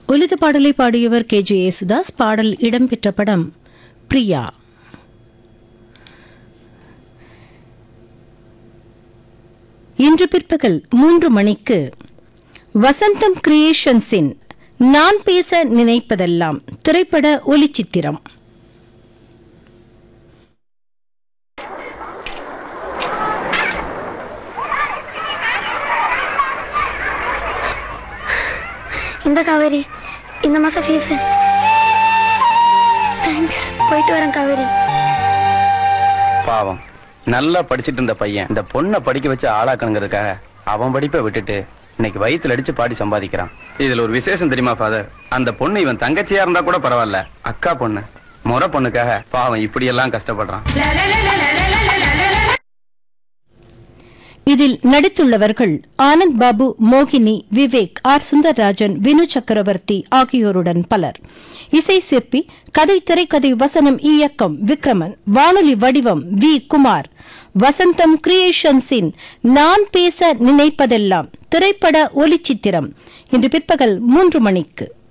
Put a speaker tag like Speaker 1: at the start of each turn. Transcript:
Speaker 1: ஒலித்த பாடலை பாடியவர் KJ யேசுதாஸ். பாடல் இடம்பெற்ற படம் பிரியா. இன்று பிற்பகல் 3 மணிக்கு வசந்தம் கிரியேஷன்ஸின் நான் பேச நினைப்பதெல்லாம் திரைப்பட ஒலிச்சித்திரம்.
Speaker 2: இந்த காவேரி, இந்த மாசம் ஃபீஸ். தேங்க்ஸ். போயிட்டு வரேன் காவேரி.
Speaker 3: பாவம், நல்லா படிச்சிட்டு இருந்த பையன் இந்த பொண்ணை படிக்க வச்சு ஆளாக்கணுங்கிறதுக்காக அவன் படிப்பை விட்டுட்டு இன்னைக்கு வயித்துல அடிச்சு பாடி சம்பாதிக்கிறான். இதுல ஒரு விசேஷம் தெரியுமா ஃபாதர்? அந்த பொண்ணு இவன் தங்கச்சியா இருந்தா கூட பரவாயில்ல, அக்கா பொண்ணு, முறை பொண்ணுக்காக பாவம் இப்படி எல்லாம் கஷ்டப்படுறான்.
Speaker 1: இதில் நடித்துள்ளவர்கள் ஆனந்த் பாபு, மோகினி, விவேக், ஆர் சுந்தர்ராஜன், வினு சக்கரவர்த்தி ஆகியோருடன் பலர். இசை சிற்பி, கதை, திரைக்கதை, வசனம், இயக்கம் விக்ரமன், வானொலி வடிவம் வி. குமார். வசந்தம் கிரியேஷன்ஸின் நான் பேச நினைப்பதெல்லாம் திரைப்பட ஒலிச்சித்திரம் இன்று பிற்பகல் 3 மணிக்கு.